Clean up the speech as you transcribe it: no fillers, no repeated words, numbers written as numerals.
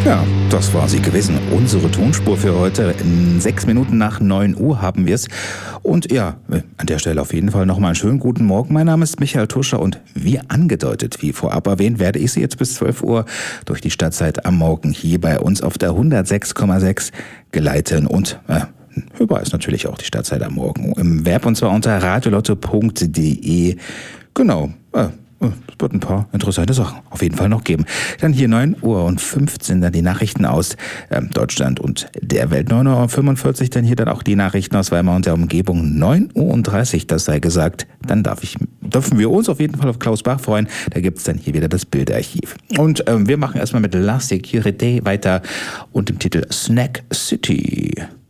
Ja, das war sie gewesen. Unsere Tonspur für heute. In 6 Minuten nach 9 Uhr haben wir es. Und ja, an der Stelle auf jeden Fall nochmal einen schönen guten Morgen. Mein Name ist Michael Tuscher und wie angedeutet, wie vorab erwähnt, werde ich Sie jetzt bis 12 Uhr durch die Stadtzeit am Morgen hier bei uns auf der 106,6 geleiten und hörbar ist natürlich auch die Stadtzeit am Morgen im Web und zwar unter radiolotto.de. Genau, es wird ein paar interessante Sachen auf jeden Fall noch geben. Dann hier 9:15 Uhr dann die Nachrichten aus Deutschland und der Welt. 9:45 Uhr dann hier dann auch die Nachrichten aus Weimar und der Umgebung. 9:30 Uhr, das sei gesagt. Dann dürfen wir uns auf jeden Fall auf Klaus Bach freuen. Da gibt es dann hier wieder das Bildarchiv. Und wir machen erstmal mit La Sécurité weiter und dem Titel Snack City.